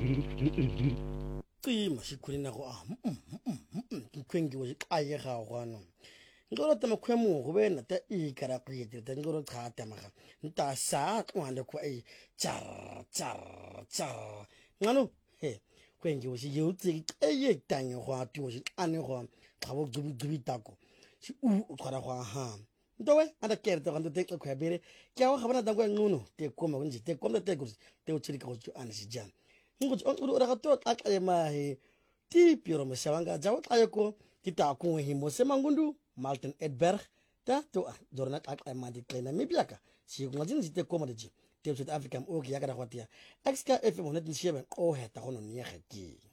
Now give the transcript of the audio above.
Cima sikhulina go kwengi wo xaye ga gwana ngolo tama khwemu go bena ta ikara qiyete ta ngolo chata maga nta sa kwande ko ai char ngano he kwengi wo si yutsi eye tanye go ati wo si ane go ga bo dubi tako si tsara go ha ntowe anda kerte go nte khwebere ke go ga bana ta go ngono te koma go nji te koma te go te o tsirika go ane si jana ngo ra to tla ma he ti piro mo sawanga jaw tayeko kita ko himo se mangundu Martin Edberg ta to jorna tla ma di klena mi biaka si ko ngajin jite ko ma de ji te South Africa o ki ya ga kwatia XK FM 107 o heta hono ni ya khaki